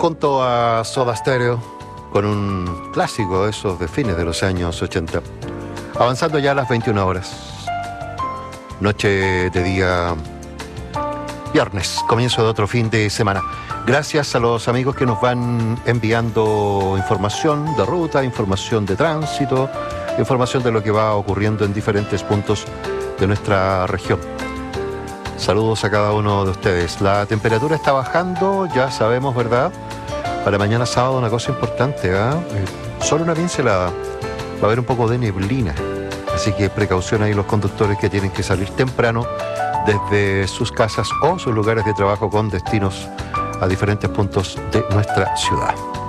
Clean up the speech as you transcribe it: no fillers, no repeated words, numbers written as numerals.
junto a Soda Stereo con un clásico, esos de fines de los años 80. Avanzando ya a las 21 horas. Noche de día viernes, comienzo de otro fin de semana. Gracias a los amigos que nos van enviando información de ruta, información de tránsito, información de lo que va ocurriendo en diferentes puntos de nuestra región. Saludos a cada uno de ustedes. La temperatura está bajando, ya sabemos, ¿verdad? Para mañana sábado una cosa importante, solo una pincelada. Va a haber un poco de neblina. Así que precaución ahí los conductores que tienen que salir temprano desde sus casas o sus lugares de trabajo con destinos a diferentes puntos de nuestra ciudad.